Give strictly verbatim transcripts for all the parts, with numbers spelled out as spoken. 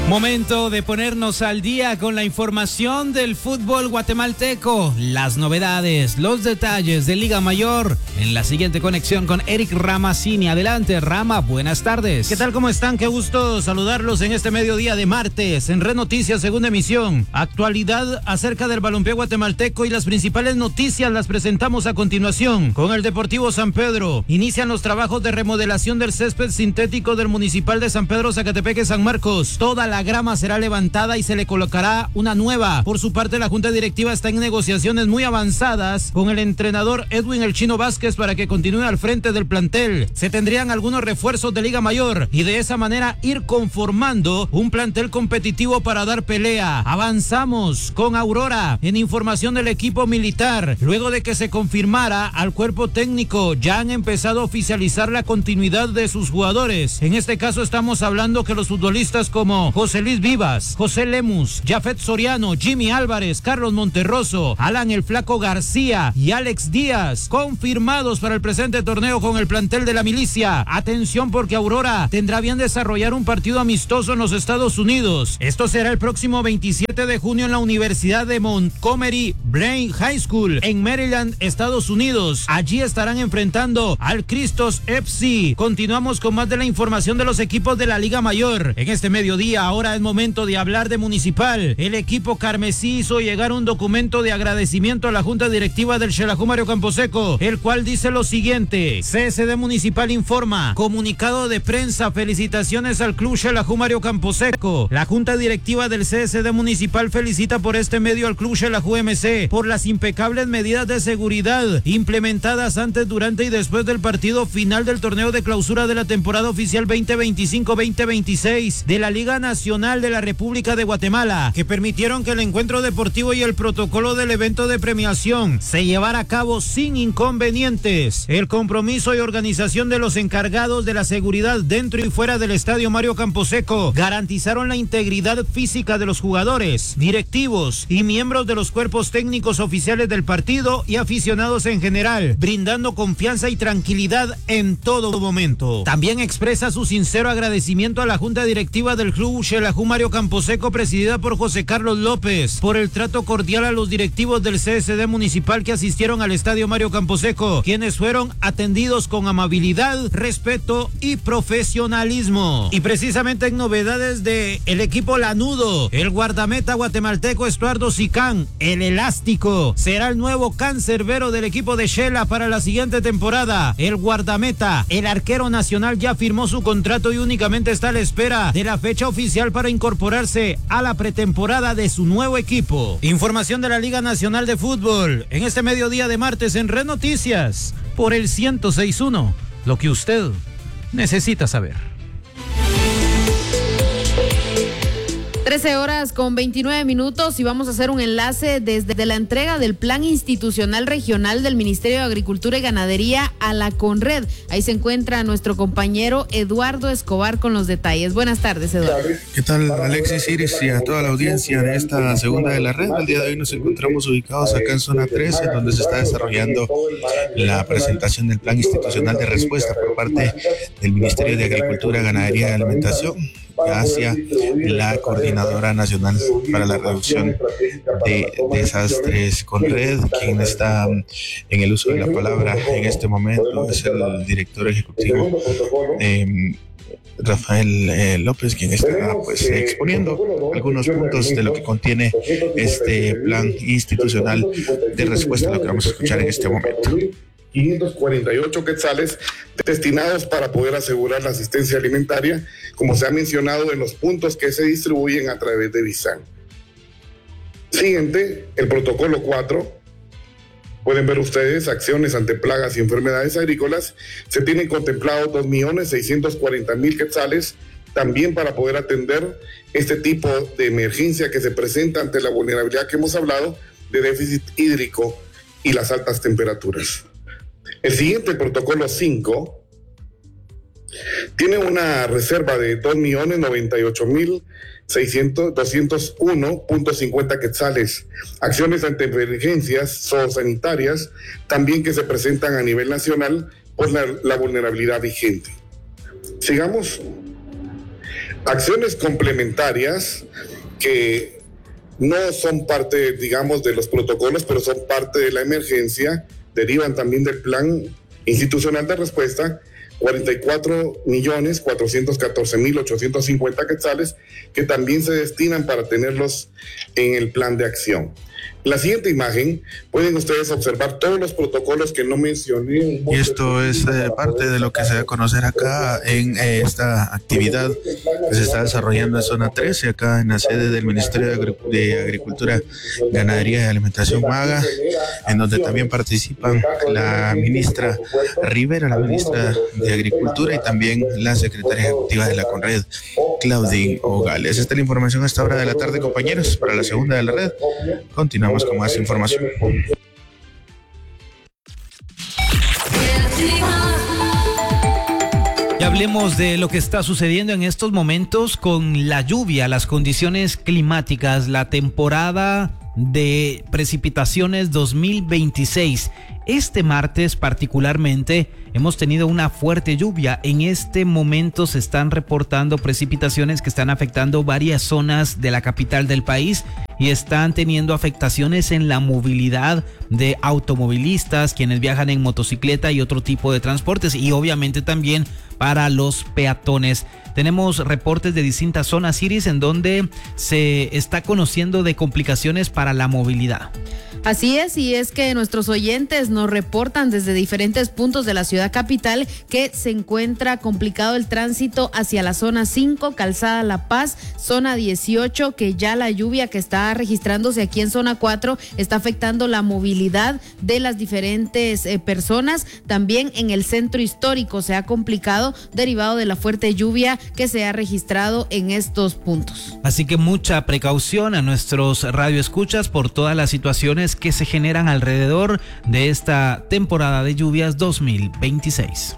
Momento de ponernos al día con la información del fútbol guatemalteco, las novedades, los detalles de Liga Mayor en la siguiente conexión con Eric Ramazzini. Adelante, Rama, buenas tardes. ¿Qué tal? ¿Cómo están? Qué gusto saludarlos en este mediodía de martes en Red Noticias, segunda emisión. Actualidad acerca del balompié guatemalteco y las principales noticias las presentamos a continuación. Con el Deportivo San Pedro, inician los trabajos de remodelación del césped sintético del Municipal de San Pedro Zacatepeque San Marcos. Toda la grama será levantada y se le colocará una nueva. Por su parte, la Junta Directiva está en negociaciones muy avanzadas con el entrenador Edwin El Chino Vázquez para que continúe al frente del plantel. Se tendrían algunos refuerzos de Liga Mayor y de esa manera ir conformando un plantel competitivo para dar pelea. Avanzamos con Aurora en información del equipo militar. Luego de que se confirmara al cuerpo técnico, ya han empezado a oficializar la continuidad de sus jugadores. En este caso estamos hablando que los futbolistas como José Luis Vivas, José Lemus, Jafet Soriano, Jimmy Álvarez, Carlos Monterroso, Alan el Flaco García y Alex Díaz, confirmados para el presente torneo con el plantel de la milicia. Atención, porque Aurora tendrá bien desarrollar un partido amistoso en los Estados Unidos. Esto será el próximo veintisiete de junio en la Universidad de Montgomery Blaine High School en Maryland, Estados Unidos. Allí estarán enfrentando al Cristos F C. Continuamos con más de la información de los equipos de la Liga Mayor. En este mediodía, ahora es momento de hablar de Municipal. El equipo carmesí hizo llegar un documento de agradecimiento a la Junta Directiva del Xelajú Mario Camposeco, el cual dice lo siguiente: C S D Municipal informa, comunicado de prensa, felicitaciones al Club Xelajú Mario Camposeco. La Junta Directiva del C S D Municipal felicita por este medio al Club Xelajú M C por las impecables medidas de seguridad implementadas antes, durante y después del partido final del torneo de clausura de la temporada oficial veinte veinticinco veinte veintiséis de la Liga Nacional de la República de Guatemala, que permitieron que el encuentro deportivo y el protocolo del evento de premiación se llevara a cabo sin inconvenientes. El compromiso y organización de los encargados de la seguridad dentro y fuera del estadio Mario Camposeco garantizaron la integridad física de los jugadores, directivos y miembros de los cuerpos técnicos oficiales del partido y aficionados en general, brindando confianza y tranquilidad en todo momento. También expresa su sincero agradecimiento a la Junta Directiva del Club Xelajú Mario Camposeco, presidida por José Carlos López, por el trato cordial a los directivos del C S D Municipal que asistieron al estadio Mario Camposeco, quienes fueron atendidos con amabilidad, respeto y profesionalismo. Y precisamente en novedades de el equipo lanudo, el guardameta guatemalteco Estuardo Sicán, el elástico, será el nuevo cancerbero del equipo de Xela para la siguiente temporada. El guardameta, el arquero nacional, ya firmó su contrato y únicamente está a la espera de la fecha oficial para incorporarse a la pretemporada de su nuevo equipo. Información de la Liga Nacional de Fútbol en este mediodía de martes en Red Noticias por el ciento seis punto uno, lo que usted necesita saber. trece horas con veintinueve minutos y vamos a hacer un enlace desde la entrega del Plan Institucional Regional del Ministerio de Agricultura y Ganadería a la CONRED. Ahí se encuentra nuestro compañero Eduardo Escobar con los detalles. Buenas tardes, Eduardo. ¿Qué tal, Alexis, Iris, y a toda la audiencia de esta segunda de la red? El día de hoy nos encontramos ubicados acá en zona trece, donde se está desarrollando la presentación del Plan Institucional de Respuesta por parte del Ministerio de Agricultura, Ganadería y Alimentación hacia la Coordinadora Nacional para la Reducción de Desastres, CONRED. Quien está en el uso de la palabra en este momento es el director ejecutivo eh, Rafael eh, López, quien está pues exponiendo algunos puntos de lo que contiene este plan institucional de respuesta, lo que vamos a escuchar en este momento. quinientos cuarenta y ocho quetzales destinados para poder asegurar la asistencia alimentaria, como se ha mencionado, en los puntos que se distribuyen a través de Bizán. Siguiente, el protocolo cuatro. Pueden ver ustedes acciones ante plagas y enfermedades agrícolas. Se tienen contemplados dos millones seiscientos cuarenta mil quetzales también para poder atender este tipo de emergencia que se presenta ante la vulnerabilidad que hemos hablado de déficit hídrico y las altas temperaturas. El siguiente, protocolo cinco, tiene una reserva de dos millones noventa y ocho mil doscientos uno punto cincuenta quetzales. Acciones ante emergencias zoosanitarias también que se presentan a nivel nacional por la, la vulnerabilidad vigente. Sigamos. Acciones complementarias que no son parte, digamos, de los protocolos, pero son parte de la emergencia, derivan también del Plan Institucional de Respuesta, cuarenta y cuatro millones cuatrocientos catorce mil ochocientos cincuenta quetzales, que también se destinan para tenerlos en el plan de acción. En la siguiente imagen pueden ustedes observar todos los protocolos que no mencioné. Y esto es eh, parte de lo que se va a conocer acá en eh, esta actividad que se está desarrollando en zona trece, acá en la sede del Ministerio de, Agric de Agricultura, Ganadería y Alimentación MAGA, en donde también participan la ministra Rivera, la ministra de Agricultura, y también la secretaria ejecutiva de la CONRED, Claudine Ogales. Esta es la información a esta hora de la tarde, compañeros. Para la segunda de la red, continuamos con más información. Y hablemos de lo que está sucediendo en estos momentos con la lluvia, las condiciones climáticas, la temporada de precipitaciones dos mil veintiséis. Este martes particularmente hemos tenido una fuerte lluvia. En este momento se están reportando precipitaciones que están afectando varias zonas de la capital del país y están teniendo afectaciones en la movilidad de automovilistas, quienes viajan en motocicleta y otro tipo de transportes, y obviamente también para los peatones. Tenemos reportes de distintas zonas, Iris, en donde se está conociendo de complicaciones para la movilidad. Así es, y es que nuestros oyentes nos reportan desde diferentes puntos de la ciudad capital que se encuentra complicado el tránsito hacia la zona cinco, Calzada La Paz, zona dieciocho, que ya la lluvia que está registrándose aquí en zona cuatro está afectando la movilidad de las diferentes eh, personas. También en el centro histórico se ha complicado derivado de la fuerte lluvia que se ha registrado en estos puntos. Así que mucha precaución a nuestros radioescuchas por todas las situaciones que se generan alrededor de esta temporada de lluvias dos mil veintiséis.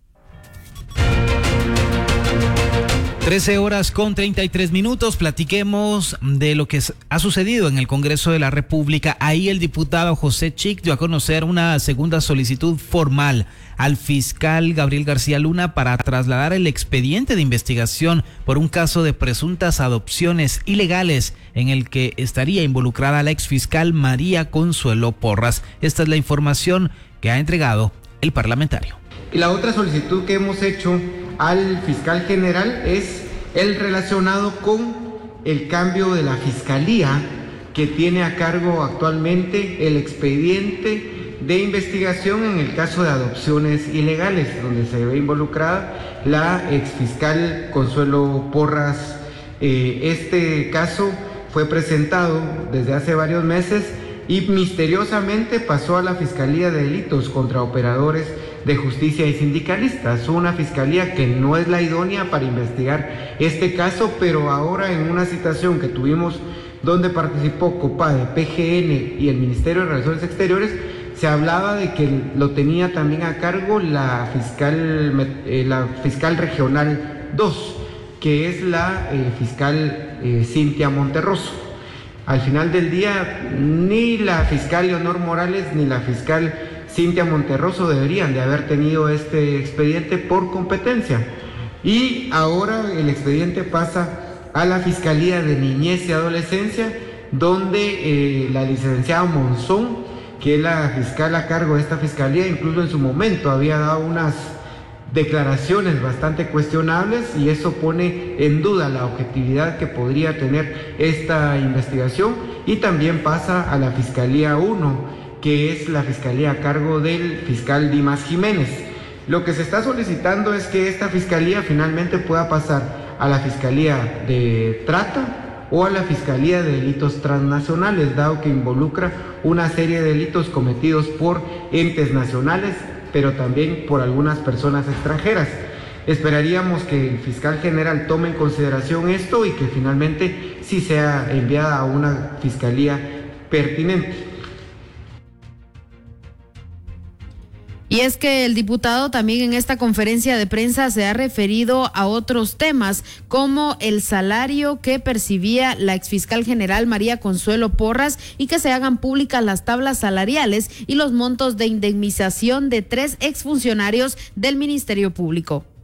trece horas con treinta y tres minutos, platiquemos de lo que ha sucedido en el Congreso de la República. Ahí el diputado José Chic dio a conocer una segunda solicitud formal al fiscal Gabriel García Luna para trasladar el expediente de investigación por un caso de presuntas adopciones ilegales en el que estaría involucrada la exfiscal María Consuelo Porras. Esta es la información que ha entregado el parlamentario. Y la otra solicitud que hemos hecho al fiscal general es el relacionado con el cambio de la fiscalía que tiene a cargo actualmente el expediente de investigación en el caso de adopciones ilegales, donde se ve involucrada la exfiscal Consuelo Porras. Eh, este caso fue presentado desde hace varios meses y misteriosamente pasó a la Fiscalía de Delitos contra Operadores de Justicia y Sindicalistas, una fiscalía que no es la idónea para investigar este caso, pero ahora en una citación que tuvimos donde participó COPADE, P G N y el Ministerio de Relaciones Exteriores, se hablaba de que lo tenía también a cargo la fiscal, eh, la fiscal regional dos, que es la eh, fiscal eh, Cintia Monterroso. Al final del día, ni la fiscal Leonor Morales ni la fiscal Cintia Monterroso deberían de haber tenido este expediente por competencia. Y ahora el expediente pasa a la Fiscalía de Niñez y Adolescencia, donde eh, la licenciada Monzón, que es la fiscal a cargo de esta fiscalía, incluso en su momento había dado unas declaraciones bastante cuestionables, y eso pone en duda la objetividad que podría tener esta investigación. Y también pasa a la Fiscalía uno, que es la fiscalía a cargo del fiscal Dimas Jiménez. Lo que se está solicitando es que esta fiscalía finalmente pueda pasar a la Fiscalía de Trata o a la Fiscalía de Delitos Transnacionales, dado que involucra una serie de delitos cometidos por entes nacionales, pero también por algunas personas extranjeras. Esperaríamos que el fiscal general tome en consideración esto y que finalmente sí sea enviada a una fiscalía pertinente. Y es que el diputado también en esta conferencia de prensa se ha referido a otros temas, como el salario que percibía la exfiscal general María Consuelo Porras, y que se hagan públicas las tablas salariales y los montos de indemnización de tres exfuncionarios del Ministerio Público.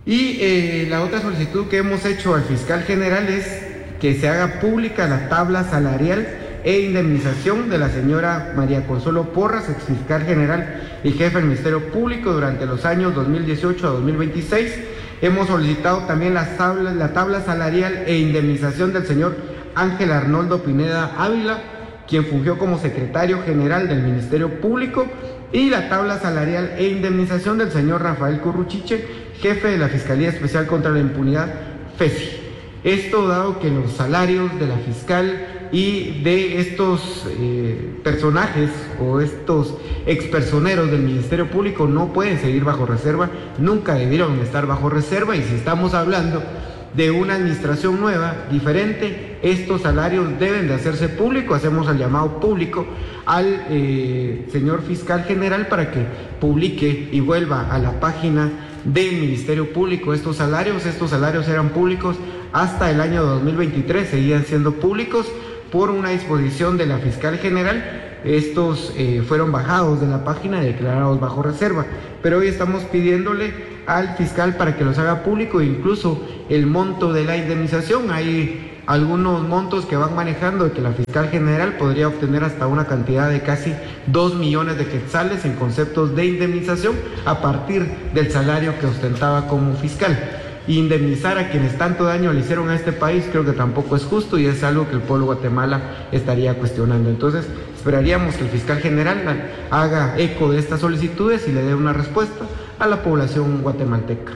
Y eh, la otra solicitud que hemos hecho al fiscal general es que se haga pública la tabla salarial e indemnización de la señora María Consuelo Porras, exfiscal general y jefe del Ministerio Público durante los años dos mil dieciocho a dos mil veintiséis. Hemos solicitado también las tablas, la tabla salarial e indemnización del señor Ángel Arnoldo Pineda Ávila, quien fungió como secretario general del Ministerio Público, y la tabla salarial e indemnización del señor Rafael Curruchiche, jefe de la Fiscalía Especial contra la Impunidad, FESI. Esto dado que los salarios de la fiscal y de estos eh, personajes o estos expersoneros del Ministerio Público no pueden seguir bajo reserva, nunca debieron estar bajo reserva, y si estamos hablando de una administración nueva, diferente, estos salarios deben de hacerse públicos. Hacemos el llamado público al eh, señor fiscal general para que publique y vuelva a la página del Ministerio Público estos salarios. Estos salarios eran públicos hasta el año dos mil veintitrés, seguían siendo públicos por una disposición de la fiscal general. Estos eh, fueron bajados de la página y declarados bajo reserva, pero hoy estamos pidiéndole al fiscal para que los haga público, incluso el monto de la indemnización. Hay algunos montos que van manejando de que la fiscal general podría obtener hasta una cantidad de casi dos millones de quetzales en conceptos de indemnización a partir del salario que ostentaba como fiscal. Indemnizar a quienes tanto daño le hicieron a este país creo que tampoco es justo, y es algo que el pueblo de Guatemala estaría cuestionando. Entonces esperaríamos que el fiscal general haga eco de estas solicitudes y le dé una respuesta a la población guatemalteca.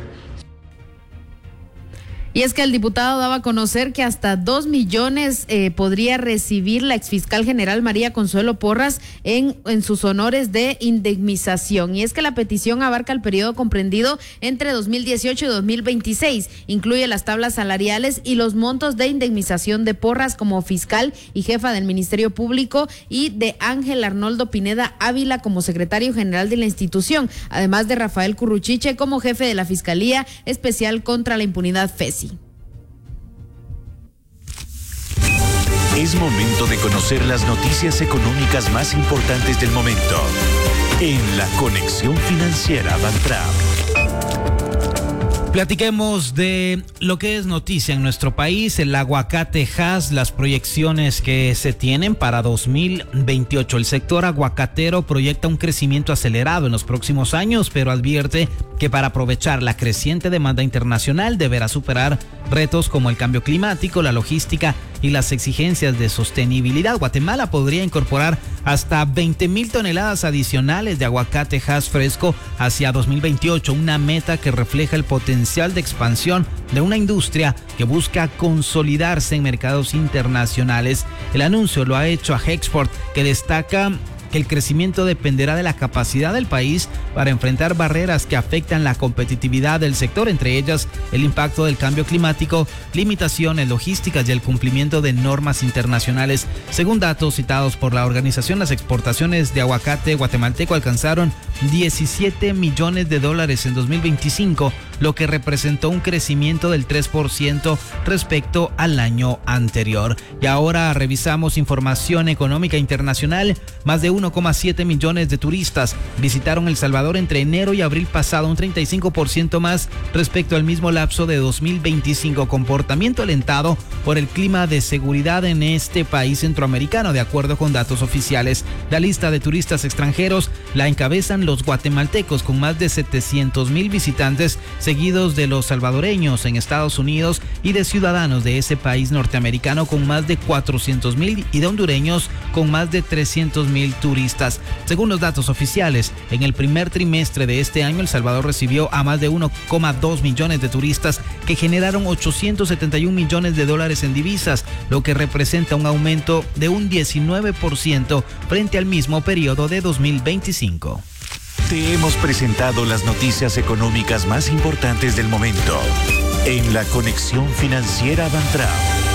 Y es que el diputado daba a conocer que hasta dos millones eh, podría recibir la exfiscal general María Consuelo Porras en, en sus honores de indemnización. Y es que la petición abarca el periodo comprendido entre dos mil dieciocho y dos mil veintiséis. Incluye las tablas salariales y los montos de indemnización de Porras como fiscal y jefa del Ministerio Público, y de Ángel Arnoldo Pineda Ávila como secretario general de la institución, además de Rafael Curruchiche como jefe de la Fiscalía Especial contra la Impunidad, FESI. Es momento de conocer las noticias económicas más importantes del momento en la Conexión Financiera Bantrap. Platiquemos de lo que es noticia en nuestro país, el aguacate Hass, las proyecciones que se tienen para dos mil veintiocho. El sector aguacatero proyecta un crecimiento acelerado en los próximos años, pero advierte que para aprovechar la creciente demanda internacional deberá superar retos como el cambio climático, la logística y las exigencias de sostenibilidad. Guatemala podría incorporar hasta veinte mil toneladas adicionales de aguacate Hass fresco hacia dos mil veintiocho, una meta que refleja el potencial de expansión de una industria que busca consolidarse en mercados internacionales. El anuncio lo ha hecho Agexport, que destaca que el crecimiento dependerá de la capacidad del país para enfrentar barreras que afectan la competitividad del sector, entre ellas el impacto del cambio climático, limitaciones logísticas y el cumplimiento de normas internacionales. Según datos citados por la organización, las exportaciones de aguacate guatemalteco alcanzaron diecisiete millones de dólares en dos mil veinticinco, lo que representó un crecimiento del tres por ciento respecto al año anterior. Y ahora revisamos información económica internacional. Más de uno coma siete millones de turistas visitaron El Salvador entre enero y abril pasado, un treinta y cinco por ciento más respecto al mismo lapso de dos mil veinticinco, comportamiento alentado por el clima de seguridad en este país centroamericano, de acuerdo con datos oficiales. La lista de turistas extranjeros la encabezan los guatemaltecos con más de setecientos mil visitantes, seguidos de los salvadoreños en Estados Unidos y de ciudadanos de ese país norteamericano con más de cuatrocientos mil y de hondureños con más de trescientos mil turistas. Según los datos oficiales, en el primer trimestre de este año, El Salvador recibió a más de uno coma dos millones de turistas que generaron ochocientos setenta y un millones de dólares en divisas, lo que representa un aumento de un diecinueve por ciento frente al mismo periodo de dos mil veinticinco. Te hemos presentado las noticias económicas más importantes del momento en la Conexión Financiera Bantrap.